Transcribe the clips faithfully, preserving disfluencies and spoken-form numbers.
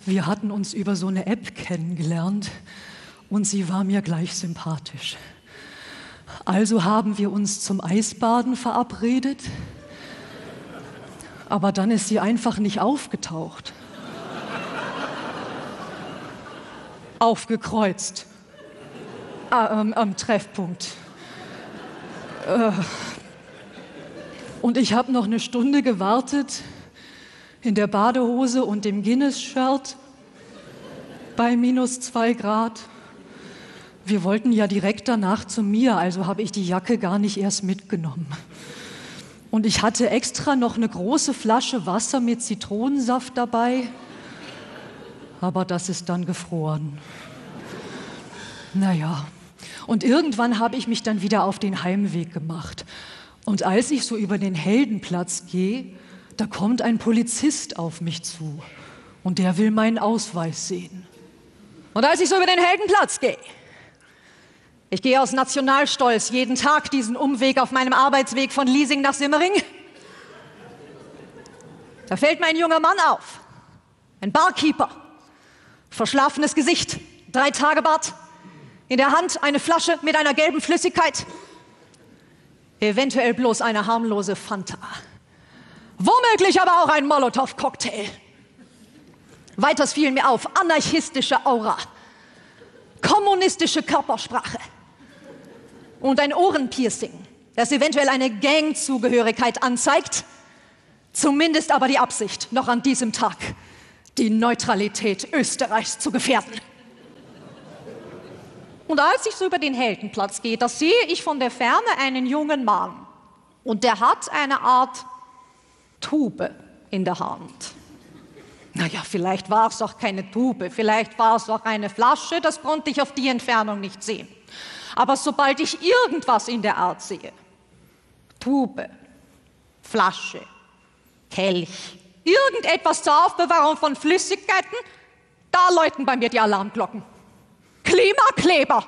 Wir hatten uns über so eine App kennengelernt und sie war mir gleich sympathisch. Also haben wir uns zum Eisbaden verabredet, aber dann ist sie einfach nicht aufgetaucht. Aufgekreuzt. Ah, ähm, am Treffpunkt. Äh. Und ich habe noch eine Stunde gewartet, in der Badehose und dem Guinness-Shirt, bei minus zwei Grad. Wir wollten ja direkt danach zu mir, also habe ich die Jacke gar nicht erst mitgenommen. Und ich hatte extra noch eine große Flasche Wasser mit Zitronensaft dabei, aber das ist dann gefroren. Naja, und irgendwann habe ich mich dann wieder auf den Heimweg gemacht. Und als ich so über den Heldenplatz gehe, da kommt ein Polizist auf mich zu und der will meinen Ausweis sehen. Und als ich so über den Heldenplatz gehe, ich gehe aus Nationalstolz jeden Tag diesen Umweg auf meinem Arbeitsweg von Liesing nach Simmering, da fällt mir ein junger Mann auf, ein Barkeeper, verschlafenes Gesicht, drei Tage Bart, in der Hand eine Flasche mit einer gelben Flüssigkeit, eventuell bloß eine harmlose Fanta. Womöglich aber auch ein Molotow-Cocktail. Weiters fiel mir auf, anarchistische Aura, kommunistische Körpersprache und ein Ohrenpiercing, das eventuell eine Gangzugehörigkeit anzeigt, zumindest aber die Absicht, noch an diesem Tag die Neutralität Österreichs zu gefährden. Und als ich so über den Heldenplatz gehe, da sehe ich von der Ferne einen jungen Mann und der hat eine Art Tube in der Hand. Naja, vielleicht war es auch keine Tube, vielleicht war es auch eine Flasche, das konnte ich auf die Entfernung nicht sehen. Aber sobald ich irgendwas in der Art sehe, Tube, Flasche, Kelch, irgendetwas zur Aufbewahrung von Flüssigkeiten, da läuten bei mir die Alarmglocken. Klimakleber!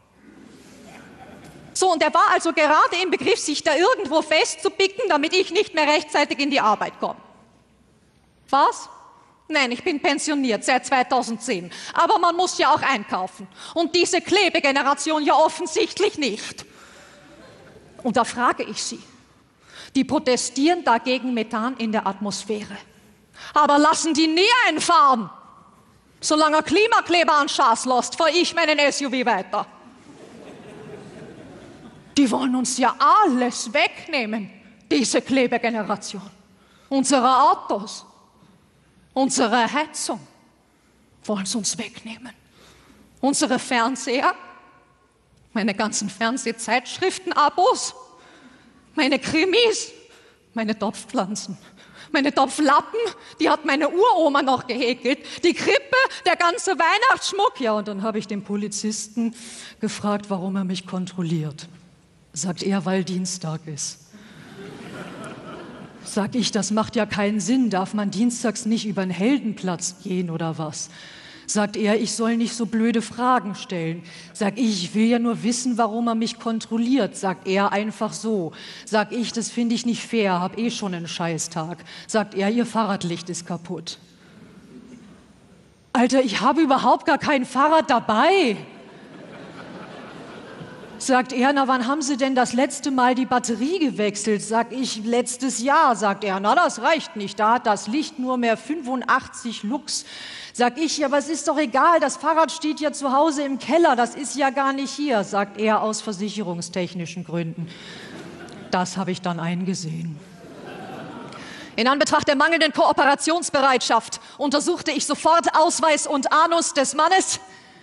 So, und er war also gerade im Begriff, sich da irgendwo festzubicken, damit ich nicht mehr rechtzeitig in die Arbeit komme. Was? Nein, ich bin pensioniert seit zweitausendzehn. Aber man muss ja auch einkaufen. Und diese Klebegeneration ja offensichtlich nicht. Und da frage ich Sie, die protestieren dagegen Methan in der Atmosphäre. Aber lassen die nie einfahren. Solange Klimakleber an Schaß lässt, fahre ich meinen S U V weiter. Die wollen uns ja alles wegnehmen, diese Klebegeneration. Unsere Autos, unsere Heizung wollen sie uns wegnehmen. Unsere Fernseher, meine ganzen Fernsehzeitschriften-Abos, meine Krimis, meine Topfpflanzen, meine Topflappen, die hat meine Uroma noch gehäkelt, die Krippe, der ganze Weihnachtsschmuck. Ja, und dann habe ich den Polizisten gefragt, warum er mich kontrolliert. Sagt er, weil Dienstag ist. Sag ich, das macht ja keinen Sinn, darf man dienstags nicht über den Heldenplatz gehen oder was? Sagt er, ich soll nicht so blöde Fragen stellen. Sag ich, ich will ja nur wissen, warum er mich kontrolliert. Sagt er einfach so. Sag ich, das finde ich nicht fair, hab eh schon einen Scheißtag. Sagt er, ihr Fahrradlicht ist kaputt. Alter, ich habe überhaupt gar kein Fahrrad dabei. Sagt er, na, wann haben Sie denn das letzte Mal die Batterie gewechselt? Sag ich, letztes Jahr. Sagt er, na, das reicht nicht, da hat das Licht nur mehr fünfundachtzig Lux. Sag ich, ja, aber es ist doch egal, das Fahrrad steht ja zu Hause im Keller, das ist ja gar nicht hier. Sagt er, aus versicherungstechnischen Gründen. Das habe ich dann eingesehen. In Anbetracht der mangelnden Kooperationsbereitschaft untersuchte ich sofort Ausweis und Anus des Mannes.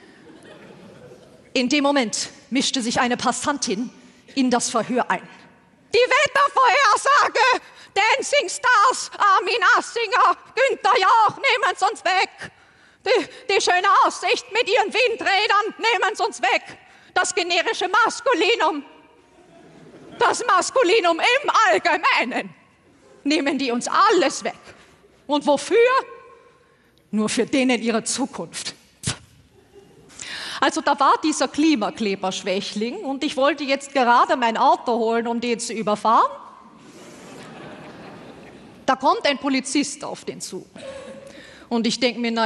In dem Moment mischte sich eine Passantin in das Verhör ein. Die Wettervorhersage! Dancing Stars, Armin Assinger, Günther Jauch, nehmen Sie uns weg! Die, die schöne Aussicht mit ihren Windrädern, nehmen Sie uns weg! Das generische Maskulinum, das Maskulinum im Allgemeinen, nehmen die uns alles weg. Und wofür? Nur für denen ihre Zukunft. Also da war dieser Klimakleber-Schwächling und ich wollte jetzt gerade mein Auto holen, um den zu überfahren. Da kommt ein Polizist auf den zu. Und ich denke mir, na